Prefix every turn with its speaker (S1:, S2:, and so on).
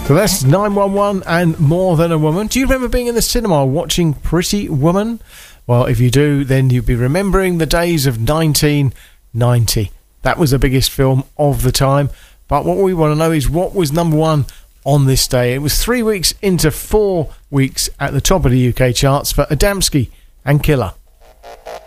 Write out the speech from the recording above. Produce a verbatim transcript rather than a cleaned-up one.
S1: So that's nine one one and More Than a Woman. Do you remember being in the cinema watching Pretty Woman? Well, if you do, then you'll be remembering the days of nineteen ninety. That was the biggest film of the time. But what we want to know is what was number one on this day. It was three weeks into four weeks at the top of the U K charts for Adamski and Killer.